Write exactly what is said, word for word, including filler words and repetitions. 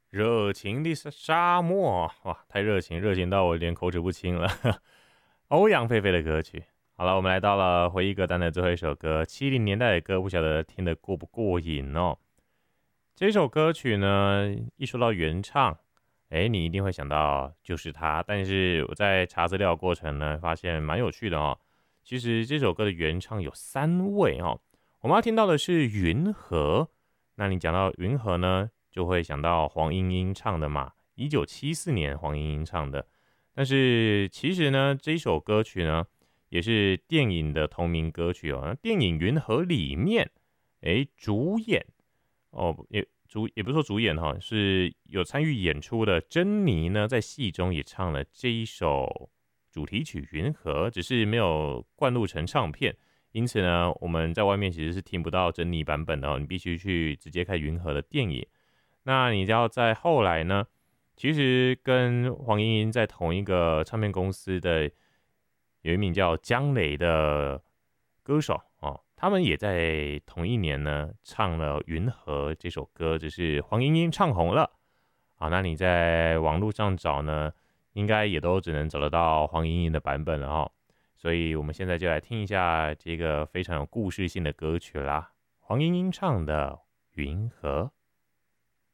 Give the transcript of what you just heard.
热情的沙沙漠，哇，太热情，热情到我连口齿不清了。欧阳菲菲的歌曲。好了，我们来到了回忆歌单的最后一首歌，七零年代的歌，不晓得听得过不过瘾哦。这首歌曲呢，一说到原唱，哎，你一定会想到就是他。但是我在查资料的过程呢，发现蛮有趣的哦。其实这首歌的原唱有三位哦。我们要听到的是云和。那你讲到云和呢，就会想到黄莺莺唱的嘛，一九七四年黄莺莺唱的。但是其实呢，这一首歌曲呢，也是电影的同名歌曲哦。电影《云和》里面，哎，主演哦，也主也不是说主演哈，是有参与演出的珍妮呢，在戏中也唱了这一首主题曲《云和》，只是没有灌录成唱片。因此呢，我们在外面其实是听不到珍妮版本的哦，你必须去直接看云和的电影。那你要在后来呢，其实跟黄莺莺在同一个唱片公司的有一名叫江雷的歌手哦，他们也在同一年呢唱了《云和》这首歌，只是黄莺莺唱红了。好，那你在网络上找呢，应该也都只能找得到黄莺莺的版本了哦。所以我们现在就来听一下这个非常有故事性的歌曲啦，黄莺莺唱的《云和》。